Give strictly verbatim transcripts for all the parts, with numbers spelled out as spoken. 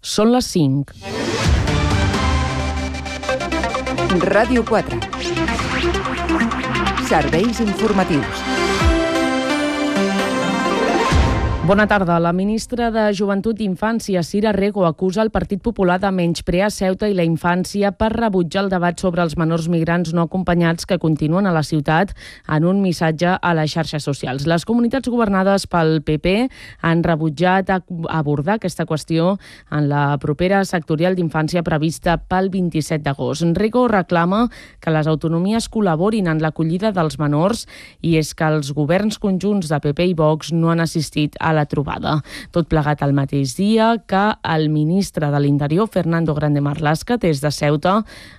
Són les cinc. Ràdio quatre. Serveis informatius. Bona tarda. La ministra de Joventut i Infància, Sira Rego, acusa el Partit Popular de menysprear Ceuta i la infància per rebutjar el debat sobre els menors migrants no acompanyats que continuen a la ciutat en un missatge a les xarxes socials. Les comunitats governades pel P P han rebutjat abordar aquesta qüestió en la propera sectorial d'infància prevista pel vint-i-set d'agost. Rego reclama que les autonomies col·laborin en l'acollida dels menors i és que els governs conjunts de P P i Vox no han assistit a la trobada. Tot plegat al mateix dia que el ministre de l'Interior, Fernando Grande Marlaska, des de Ceuta,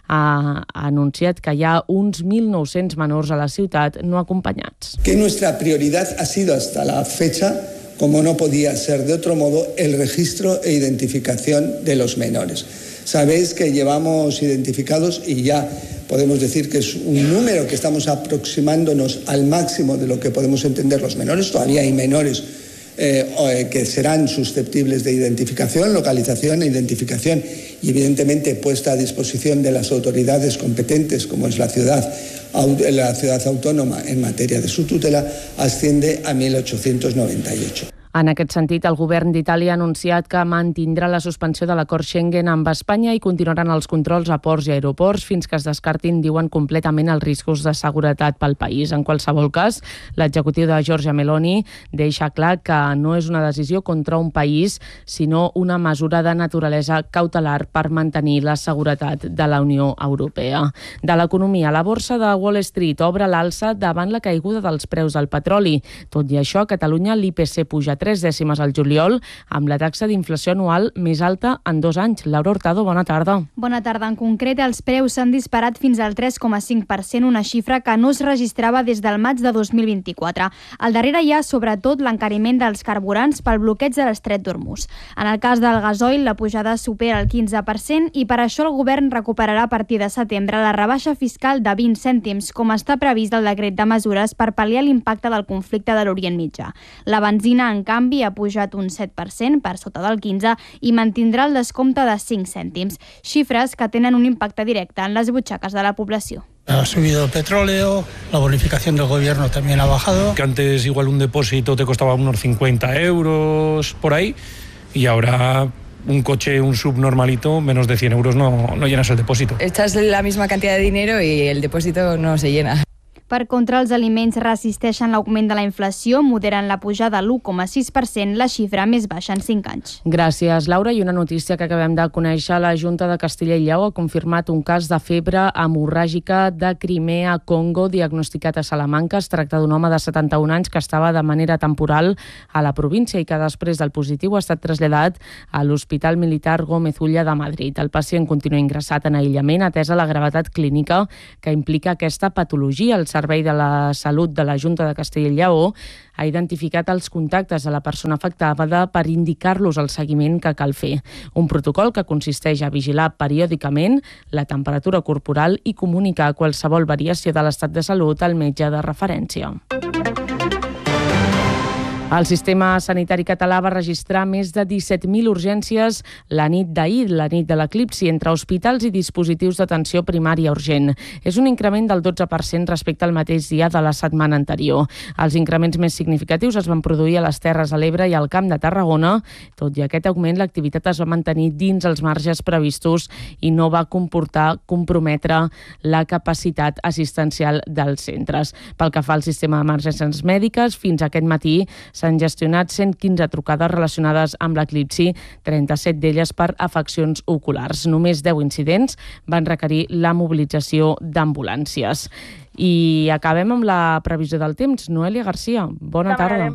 ha anunciat que hi ha uns mil nou-cents menors a la ciutat no acompanyats. Que nuestra prioridad ha sido hasta la fecha, como no podía ser de otro modo, el registro e identificación de los menores. Sabéis que llevamos identificados y ya podemos decir que es un número que estamos aproximándonos al máximo de lo que podemos entender los menores. Todavía hay menores Eh, que serán susceptibles de identificación, localización e identificación y evidentemente puesta a disposición de las autoridades competentes como es la ciudad, la ciudad autónoma en materia de su tutela, asciende a mil ochocientos noventa y ocho. En aquest sentit, el govern d'Itàlia ha anunciat que mantindrà la suspensió de l'acord Schengen amb Espanya i continuaran els controls a ports i aeroports fins que es descartin, diuen, completament els riscos de seguretat pel país. En qualsevol cas, l'executiu de Giorgia Meloni deixa clar que no és una decisió contra un país, sinó una mesura de naturalesa cautelar per mantenir la seguretat de la Unió Europea. De l'economia, la borsa de Wall Street obre l'alça davant la caiguda dels preus del petroli. Tot i això, a Catalunya l'I P C puja tres dècimes al juliol, amb la taxa d'inflació anual més alta en dos anys. Laura Hurtado, bona tarda. Bona tarda. En concret, els preus s'han disparat fins al tres coma cinc per cent, una xifra que no es registrava des del maig de dos mil vint-i-quatre. Al darrere hi ha, sobretot, l'encariment dels carburants pel bloqueig de l'estret d'Hormuz. En el cas del gasoil, la pujada supera el quinze per cent i per això el govern recuperarà a partir de setembre la rebaixa fiscal de vint cèntims, com està previst al decret de mesures per pal·liar l'impacte del conflicte de l'Orient Mitjà. La benzina, en canvi, ha pujat un set per cent, per sota del quinze, i mantindrà el descompte de cinc cèntims, xifres que tenen un impacte directe en les butxaques de la població. Ha subido el petróleo, la bonificación del gobierno también ha bajado. Que antes igual un depósito te costaba unos cincuenta euros por ahí y ahora un coche, un sub normalito, menos de cien euros no, no llenas el depósito. Echas la misma cantidad de dinero y el depósito no se llena. Per contra, els aliments resisteixen l'augment de la inflació, moderen la pujada a l'u coma sis per cent, la xifra més baixa en cinc anys. Gràcies, Laura. I una notícia que acabem de conèixer. La Junta de Castella i Lleó ha confirmat un cas de febre hemorràgica de Crimea, Congo, diagnosticat a Salamanca. Es tracta d'un home de setanta-un anys que estava de manera temporal a la província i que després del positiu ha estat traslladat a l'Hospital Militar Gómez Ulla de Madrid. El pacient continua ingressat en aïllament, atesa la gravetat clínica que implica aquesta patologia. El Servei de la Salut de la Junta de Castella i Lleó ha identificat els contactes de la persona afectada per indicar-los el seguiment que cal fer. Un protocol que consisteix a vigilar periòdicament la temperatura corporal i comunicar qualsevol variació de l'estat de salut al metge de referència. El sistema sanitari català va registrar més de disset mil urgències la nit d'ahir, la nit de l'eclipsi, entre hospitals i dispositius d'atenció primària urgent. És un increment del dotze per cent respecte al mateix dia de la setmana anterior. Els increments més significatius es van produir a les Terres de l'Ebre i al Camp de Tarragona. Tot i aquest augment, l'activitat es va mantenir dins els marges previstos i no va comportar comprometre la capacitat assistencial dels centres. Pel que fa al sistema d'emergències mèdiques, fins aquest matí s'han gestionat cent quinze trucades relacionades amb l'eclipsi, trenta-set d'elles per afeccions oculars. Només deu incidents van requerir la mobilització d'ambulàncies. I acabem amb la previsió del temps. Noelia Garcia, bona tarda.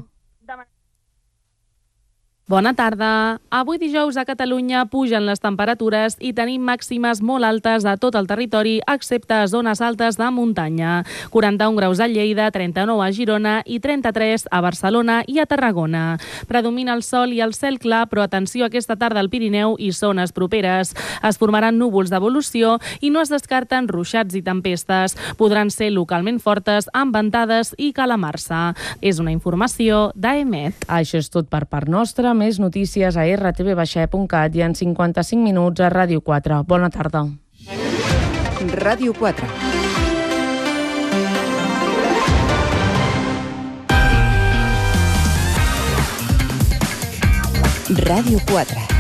Bona tarda. Avui dijous a Catalunya pugen les temperatures i tenim màximes molt altes a tot el territori, excepte a zones altes de muntanya. quaranta-un graus a Lleida, trenta-nou a Girona i trenta-tres a Barcelona i a Tarragona. Predomina el sol i el cel clar, però atenció aquesta tarda al Pirineu i zones properes. Es formaran núvols d'evolució i no es descarten ruixats i tempestes. Podran ser localment fortes, amb ventades i calamar-se. És una informació d'A E M E T. Això és tot per part nostra. més notícies a erre te ve baixa e punt cat i en cinquanta-cinc minuts a Ràdio quatre. Bona tarda. Ràdio quatre. Ràdio quatre.